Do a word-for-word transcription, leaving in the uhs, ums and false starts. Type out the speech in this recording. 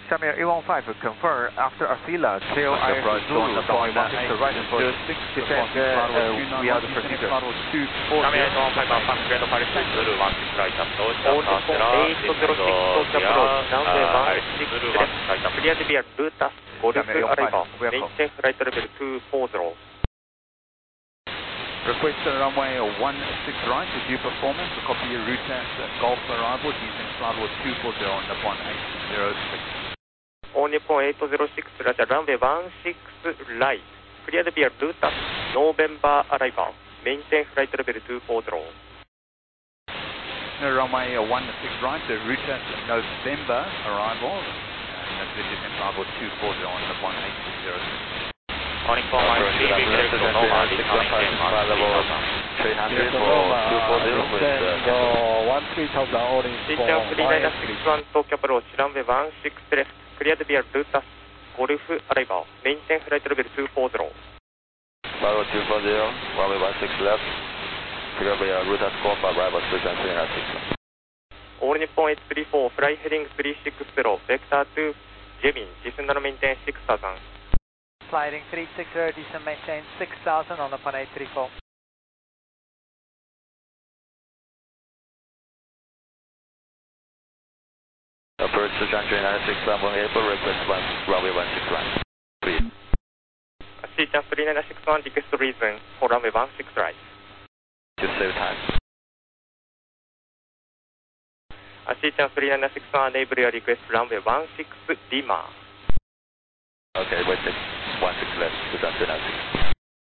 下面 A one five confirm after Asila clear I S Zulu runway one six right for descent uh, we are the procedure. 下面 A one fiveパンクレードパリスズルワンシックスライト到着カーセラーディスコービアランウェイワンシックスズルワンシックスライトクリアデビアルータスゴルフアライバーメインテンフライトレベルツーフォーゼロ Request the runway one six right to due performance. A copy your route as Golf arrival using flight level two four zero on Nippon eight zero six. On Nippon eight zero six, Roger, runway one six right. Clear the via Lutas, November arrival. Maintain flight level two four zero. No, runway one six right, the route as November arrival. And that's the descent flight level two four zero on Nippon eight zero six. On Nippon one three, direct to Nova, incoming ten three hundred for two four zero with uh, one three thousand all in C T three nine six one Tokyo approach, runway one six left, cleared via Lutas, Golf arrival, maintain flight level two four zero. Level two four zero, runway one six left, clear via Lutas Golf arrival Fujian three nine six one. All Nippon eight three four, fly heading three six zero, vector to Jevin, descend and maintain six thousand. Sliding three six zero, descend maintain six thousand on Nippon eight three four. Approach Fujian three nine six one, one April, request one, runway one six right. Please. C T three nine six one, request reason for runway one six right. To save time. C T three nine six one, enable your request runway one six Lima. Okay, wait, one six left, Fujian three nine six.